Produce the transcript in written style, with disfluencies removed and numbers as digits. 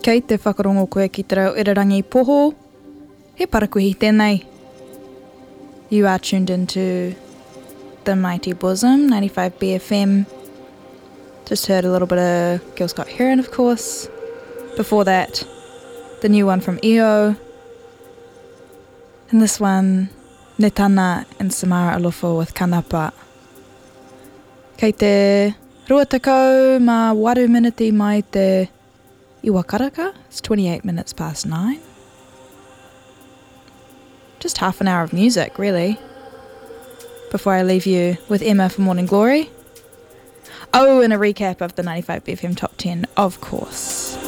Kei te whakarongo koe ki te reo irarangi poho, he parakuhi tēnei. You are tuned into the Mighty Bosom, 95 BFM. Just heard a little bit of Gil Scott Heron, of course. Before that, the new one from EO. And this one, Netana and Samara Alofo with Kanapa. Kei te ruatakau ma waru miniti mai te Iwakaraka. It's 28 minutes past 9. Just half an hour of music, really. Before I leave you with Emma for Morning Glory. Oh, and a recap of the 95 BFM Top 10, of course.